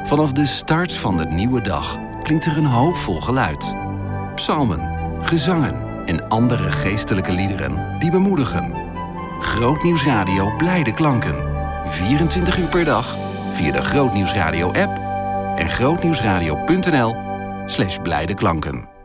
Vanaf de start van de nieuwe dag klinkt er een hoopvol geluid. Psalmen, gezangen en andere geestelijke liederen die bemoedigen. Grootnieuws Radio Blijde Klanken. 24 uur per dag via de Grootnieuws Radio app en grootnieuwsradio.nl/blijde klanken.